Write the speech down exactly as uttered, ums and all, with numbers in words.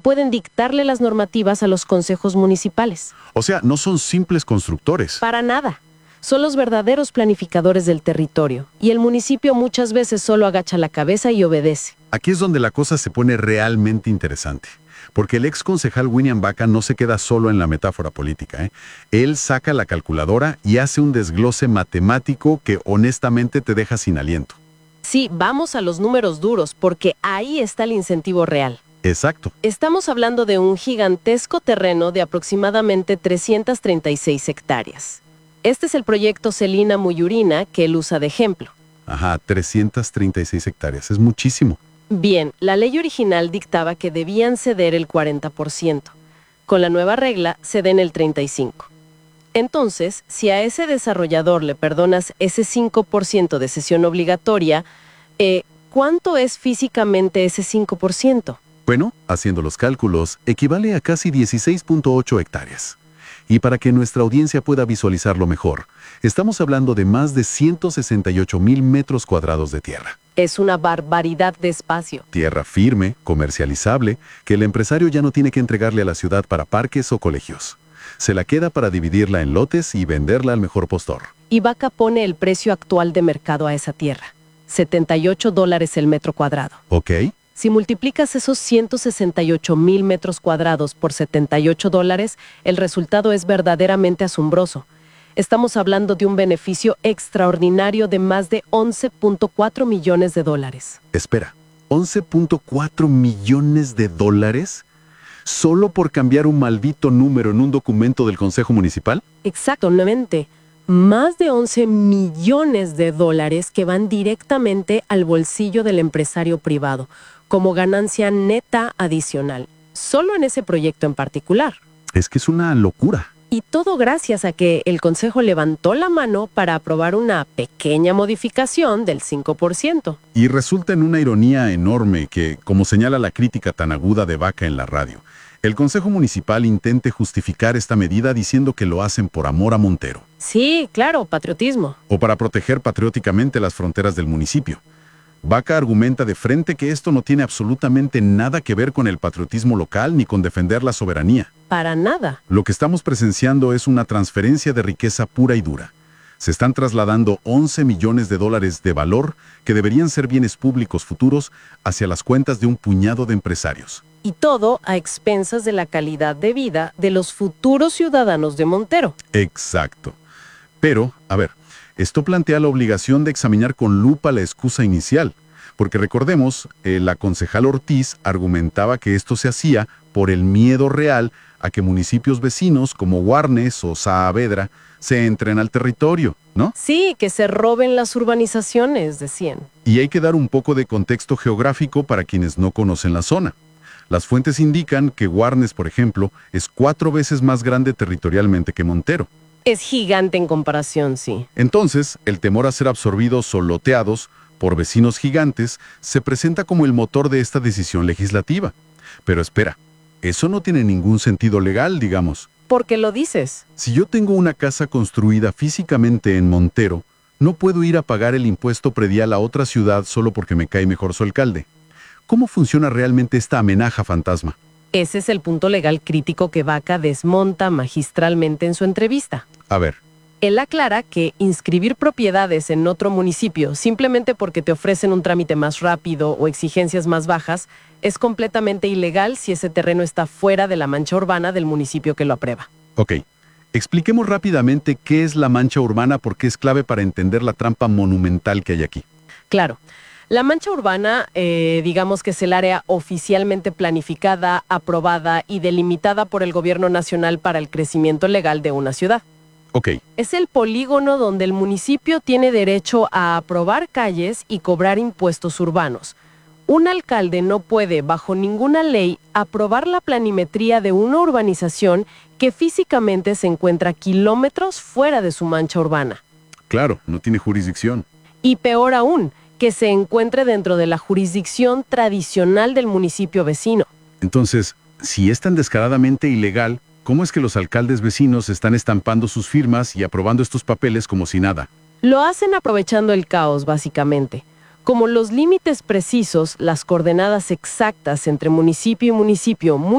pueden dictarle las normativas a los consejos municipales. O sea, no son simples constructores. Para nada. Son los verdaderos planificadores del territorio, y el municipio muchas veces solo agacha la cabeza y obedece. Aquí es donde la cosa se pone realmente interesante, porque el ex concejal William Baca no se queda solo en la metáfora política, ¿eh? Él saca la calculadora y hace un desglose matemático que honestamente te deja sin aliento. Sí, vamos a los números duros, porque ahí está el incentivo real. Exacto. Estamos hablando de un gigantesco terreno de aproximadamente trescientas treinta y seis hectáreas. Este es el proyecto Celina Muyurina que él usa de ejemplo. Ajá, trescientas treinta y seis hectáreas, es muchísimo. Bien, la ley original dictaba que debían ceder el cuarenta por ciento. Con la nueva regla, ceden el treinta y cinco por ciento. Entonces, si a ese desarrollador le perdonas ese cinco por ciento de cesión obligatoria, eh, ¿cuánto es físicamente ese cinco por ciento? Bueno, haciendo los cálculos, equivale a casi dieciséis punto ocho hectáreas. Y para que nuestra audiencia pueda visualizarlo mejor, estamos hablando de más de ciento sesenta y ocho mil metros cuadrados de tierra. Es una barbaridad de espacio. Tierra firme, comercializable, que el empresario ya no tiene que entregarle a la ciudad para parques o colegios. Se la queda para dividirla en lotes y venderla al mejor postor. Y Baca pone el precio actual de mercado a esa tierra. setenta y ocho dólares el metro cuadrado. ¿Ok? Si multiplicas esos ciento sesenta y ocho mil metros cuadrados por setenta y ocho dólares, el resultado es verdaderamente asombroso. Estamos hablando de un beneficio extraordinario de más de once punto cuatro millones de dólares. Espera, ¿once punto cuatro millones de dólares? ¿Solo por cambiar un maldito número en un documento del Consejo Municipal? Exactamente. Más de once millones de dólares que van directamente al bolsillo del empresario privado, como ganancia neta adicional, solo en ese proyecto en particular. Es que es una locura. Y todo gracias a que el Consejo levantó la mano para aprobar una pequeña modificación del cinco por ciento. Y resulta en una ironía enorme que, como señala la crítica tan aguda de Baca en la radio, el Consejo Municipal intente justificar esta medida diciendo que lo hacen por amor a Montero. Sí, claro, patriotismo. O para proteger patrióticamente las fronteras del municipio. Baca argumenta de frente que esto no tiene absolutamente nada que ver con el patriotismo local ni con defender la soberanía. Para nada. Lo que estamos presenciando es una transferencia de riqueza pura y dura. Se están trasladando once millones de dólares de valor que deberían ser bienes públicos futuros hacia las cuentas de un puñado de empresarios. Y todo a expensas de la calidad de vida de los futuros ciudadanos de Montero. Exacto. Pero, a ver, esto plantea la obligación de examinar con lupa la excusa inicial, porque recordemos, eh, la concejal Ortiz argumentaba que esto se hacía por el miedo real a que municipios vecinos como Warnes o Saavedra se entren al territorio, ¿no? Sí, que se roben las urbanizaciones, decían. Y hay que dar un poco de contexto geográfico para quienes no conocen la zona. Las fuentes indican que Warnes, por ejemplo, es cuatro veces más grande territorialmente que Montero. Es gigante en comparación, sí. Entonces, el temor a ser absorbidos o loteados por vecinos gigantes se presenta como el motor de esta decisión legislativa. Pero espera, eso no tiene ningún sentido legal, digamos. ¿Por qué lo dices? Si yo tengo una casa construida físicamente en Montero, no puedo ir a pagar el impuesto predial a otra ciudad solo porque me cae mejor su alcalde. ¿Cómo funciona realmente esta amenaza fantasma? Ese es el punto legal crítico que Baca desmonta magistralmente en su entrevista. A ver. Él aclara que inscribir propiedades en otro municipio simplemente porque te ofrecen un trámite más rápido o exigencias más bajas es completamente ilegal si ese terreno está fuera de la mancha urbana del municipio que lo aprueba. Ok. Expliquemos rápidamente qué es la mancha urbana porque es clave para entender la trampa monumental que hay aquí. Claro. La mancha urbana, eh, digamos que es el área oficialmente planificada, aprobada y delimitada por el gobierno nacional para el crecimiento legal de una ciudad. Ok. Es el polígono donde el municipio tiene derecho a aprobar calles y cobrar impuestos urbanos. Un alcalde no puede, bajo ninguna ley, aprobar la planimetría de una urbanización que físicamente se encuentra kilómetros fuera de su mancha urbana. Claro, no tiene jurisdicción. Y peor aún, que se encuentre dentro de la jurisdicción tradicional del municipio vecino. Entonces, si es tan descaradamente ilegal, ¿cómo es que los alcaldes vecinos están estampando sus firmas y aprobando estos papeles como si nada? Lo hacen aprovechando el caos, básicamente. Como los límites precisos, las coordenadas exactas entre municipio y municipio muy